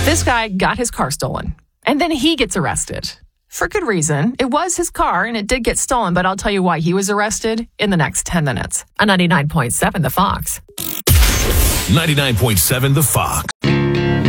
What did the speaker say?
This guy got his car stolen, and then he gets arrested. For good reason. It was his car, and it did get stolen, but I'll tell you why he was arrested in the next 10 minutes. On 99.7 The Fox. 99.7 The Fox.